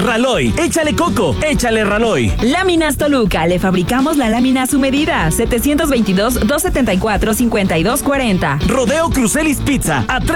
Raloy, échale coco, échale Raloy. Láminas Toluca, le fabricamos la lámina a su medida. 722-274-5240. Rodeo Crucelis Pizza, a